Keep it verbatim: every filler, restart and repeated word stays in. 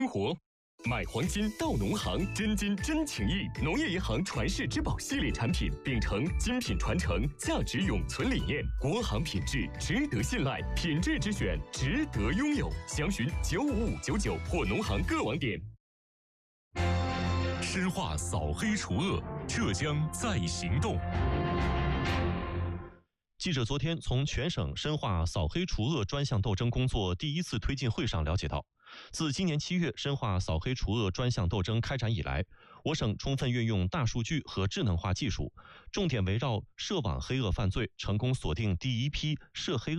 活。买黄金到农行，真金真情谊。农业银行传世之宝系列产品，秉承精品传承、价值永存理念，国行品质值得信赖，品质之选值得拥有。详询九五五九九或农行各网点。 深化扫黑除恶，浙江在行动。 记者昨天从全省深化扫黑除恶专项斗争工作第一次推进会上了解到，自今年七月深化扫黑除恶专项斗争开展以来，我省充分运用大数据和智能化技术，重点围绕涉网黑恶犯罪，成功锁定第一批涉黑恶